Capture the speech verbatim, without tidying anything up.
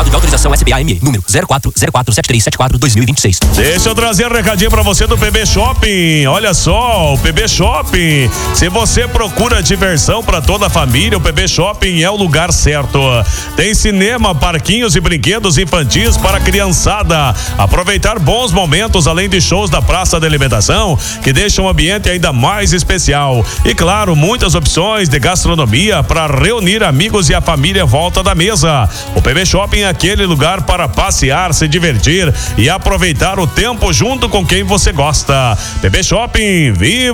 certificado de autorização S B A M E, número zero quatro zero quatro sete três sete quatro dois mil e vinte e seis. Deixa eu trazer um recadinho pra você do P B Shopping. Olha só, o P B Shopping. Se você procura diversão pra toda a família, o P B Shopping é o lugar certo. Tem cinema, parquinhos e brinquedos infantis para a criançada. Aproveitar bons momentos, além de shows da praça de alimentação, que deixam o ambiente ainda mais especial. E claro, muitas opções de gastronomia para reunir amigos e a família à volta da mesa. O P B Shopping é aquele lugar para passear, se divertir e aproveitar o tempo junto com quem você gosta. P B Shopping, viva!